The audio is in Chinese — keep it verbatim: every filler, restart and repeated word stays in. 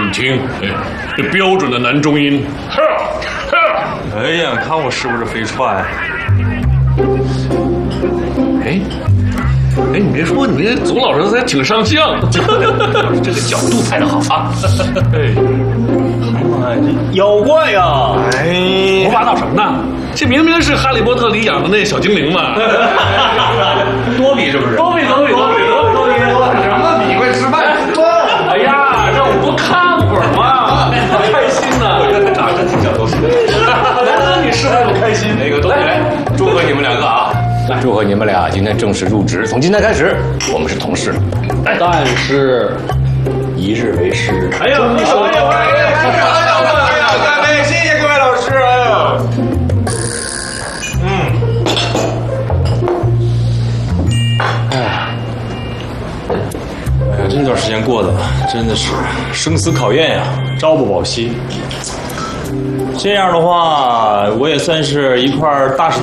你听，哎，这标准的男中音。 哎呀，看我是不是飞踹？ 哎，哎，你别说，你这祖老师还挺上相，这个角度拍得好啊。哎， 哎，这妖怪呀！哎， 胡八道什么呢？这明明是哈利波特里养的那小精灵嘛。 多比是不是？ 多比，多比，多比，多比， 什么比会失败？ 哎呀，让我多看会儿嘛，开心呐！ 我觉得他长得挺小都是。 难得你是那么开心， 那个都来，祝贺你们两个啊！ 祝贺你们俩今天正式入职，从今天开始我们是同事。 但是，一日为师。 哎呀，你说呀， 哎呀，哎呀，哎呀，干杯！谢谢各位老师，哎呀，嗯，哎呀，哎呀，这段时间过得真的是生死考验呀，朝不保夕。这样的话，我也算是一块大石头。